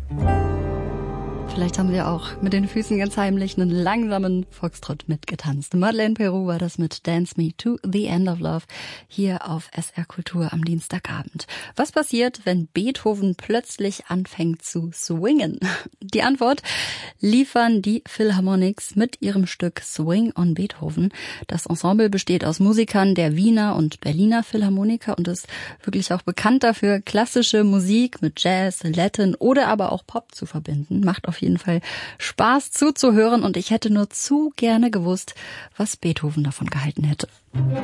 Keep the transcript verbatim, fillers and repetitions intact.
Vielleicht haben Sie auch mit den Füßen ganz heimlich einen langsamen Foxtrott mitgetanzt. Madeleine Peru war das mit Dance Me to the End of Love hier auf S R Kultur am Dienstagabend. Was passiert, wenn Beethoven plötzlich anfängt zu swingen? Die Antwort liefern die Philharmonics mit ihrem Stück Swing on Beethoven. Das Ensemble besteht aus Musikern der Wiener und Berliner Philharmoniker und ist wirklich auch bekannt dafür, klassische Musik mit Jazz, Latin oder aber auch Pop zu verbinden. Macht auf jeden Fall Spaß zuzuhören und ich hätte nur zu gerne gewusst, was Beethoven davon gehalten hätte.